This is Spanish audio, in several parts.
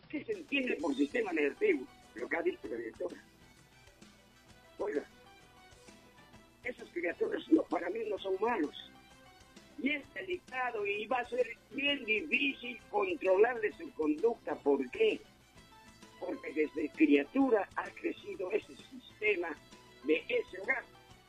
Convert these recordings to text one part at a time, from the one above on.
¿Qué se entiende por sistema negativo? Lo que ha dicho la directora. Oiga, esas criaturas para mí no son malos. Y es delicado y va a ser bien difícil controlarle su conducta. ¿Por qué? Porque desde criatura ha crecido ese sistema de ese hogar.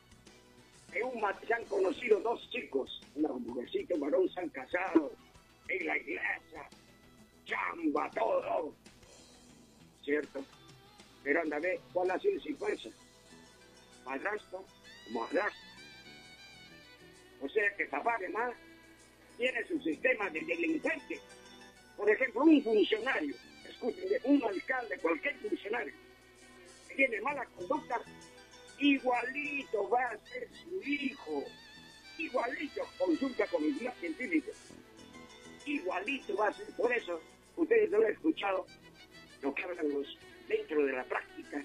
Se han conocido dos chicos, una mujercita y un varón, se han casado en la iglesia, chamba, todo, ¿cierto? Pero anda a ver, ¿cuál ha sido su secuencia? Padrastro, madrastro. O sea que papá además tiene su sistema de delincuente. Por ejemplo, un funcionario, escúchenme, un alcalde, cualquier funcionario, que tiene mala conducta, igualito va a ser su hijo. Igualito, consulta con mis guías científicos. Igualito va a ser. Por eso, ustedes no lo han escuchado, lo que hablan dentro de la práctica.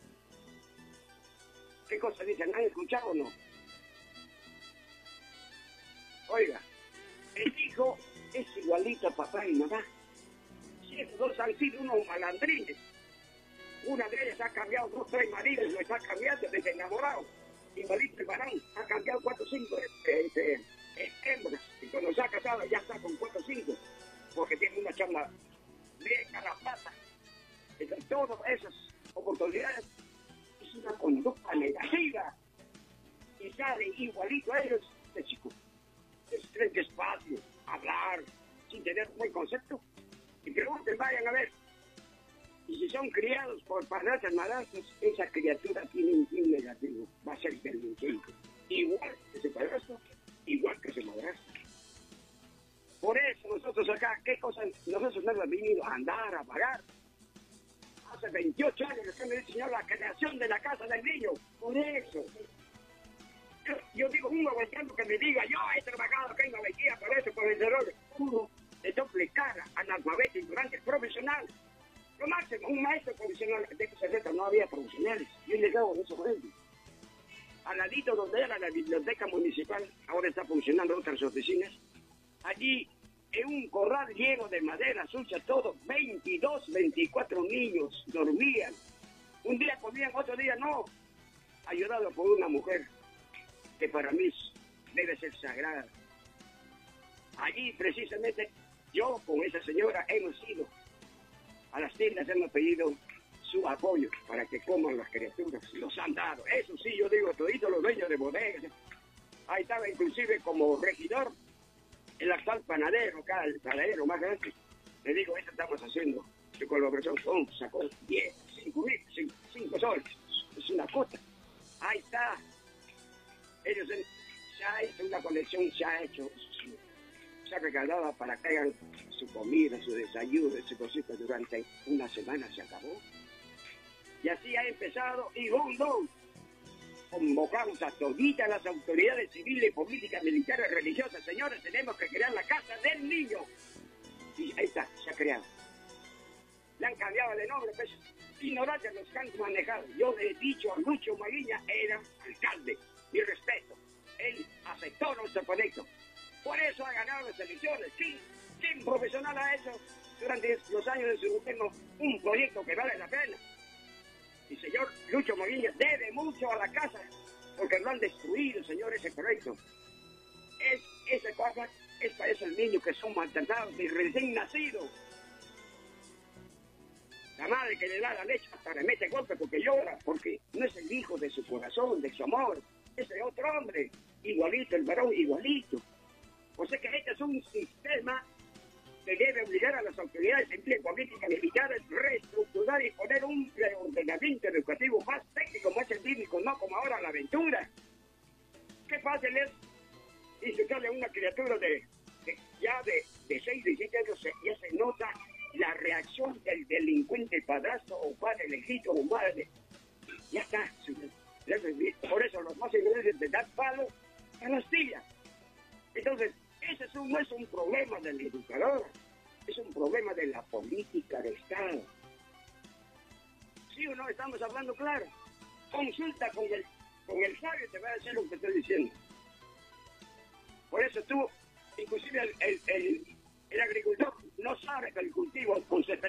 ¿Qué cosa dicen? ¿Han escuchado o no? Oiga, el hijo es igualito a papá y mamá. Si esos dos han sido unos malandrines, una de ellas ha cambiado 2 o 3 maridos, lo está cambiando desde enamorado. Igualito el varón ha cambiado 4 o 5 hembras, y cuando se ha casado ya está con 4 o 5, porque tiene una charla vieja la pata. Entonces, todas esas oportunidades es una conducta negativa y sale igualito a ellos, este chico. Creen que es fácil hablar sin tener un buen concepto. Y pregunten, vayan a ver. Y si son criados por padrastros, madrastros, esa criatura tiene un fin negativo. Va a ser delincuente. Igual que ese padrastro, igual que ese madrastro. Por eso nosotros acá, ¿qué cosas? Nosotros no hemos venido a andar, a pagar. Hace 28 años que me enseñó la creación de la casa del niño. Por eso. Yo digo, un aguantando que me diga, yo he trabajado acá en la Bequía por eso, por el desarrollo. Uno de doble cara, analfabeto, ignorante, profesional. Lo máximo, un maestro profesional. De que se trata, no había profesionales. Yo he llegado a eso por ejemplo. Al ladito donde era la biblioteca municipal, ahora está funcionando otras oficinas. Allí, en un corral lleno de madera, sucia, todo, 22, 24 niños dormían. Un día comían, otro día no. Ayudado por una mujer que para mí debe ser sagrada. Allí precisamente yo con esa señora hemos ido a las tiendas, hemos pedido su apoyo para que coman las criaturas, los han dado. Eso sí, yo digo, todito los dueños de bodegas. Ahí estaba inclusive como regidor el actual panadero, acá el panadero más grande. Le digo, esto estamos haciendo, su colaboración sacó 5 soles, es una cosa. Ahí está. Ellos se ha hecho una colección, se ha regalado para que hagan su comida, su desayuno, su cosita durante una semana, se acabó. Y así ha empezado, y convocamos a toditas las autoridades civiles, políticas, militares, religiosas. Señores, tenemos que crear la casa del niño. Y ahí está, se ha creado. Le han cambiado de nombre, pues, ignorantes los que han manejado. Yo le he dicho a Lucho Maguiña, era alcalde. Mi respeto. Él aceptó nuestro proyecto. Por eso ha ganado las elecciones. ¿Quién profesional ha hecho durante los años de su gobierno un proyecto que vale la pena? Y señor Lucho Maguiña debe mucho a la casa, porque lo han destruido, señor, ese proyecto. Esa cosa es para esos niños que son maltratados y recién nacidos. La madre que le da la leche hasta le mete golpe porque llora, porque no es el hijo de su corazón, de su amor. Ese otro hombre, igualito, el varón igualito. O sea que este es un sistema que debe obligar a las autoridades civiles, políticas, militares, reestructurar y poner un reordenamiento educativo más técnico, más científico, no como ahora la aventura. Qué fácil es insultarle a una criatura de 6, de 7 años, ya se nota la reacción del delincuente padrastro o padre legítimo o madre. Ya está, señor. Por eso los más ingleses de dar palo a las tías. Entonces, ese no es un problema del educador, es un problema de la política de Estado. ¿Sí o no? Estamos hablando claro. Consulta con el sabio, te va a decir lo que estoy diciendo. Por eso tú, inclusive el agricultor no sabe que el cultivo con